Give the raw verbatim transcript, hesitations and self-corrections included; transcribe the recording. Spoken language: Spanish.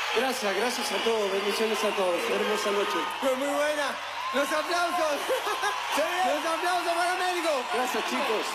Gracias, gracias a todos, bendiciones a todos. Hermosa noche. Fue muy buena. Los aplausos. Los aplausos para Américo. Gracias, chicos.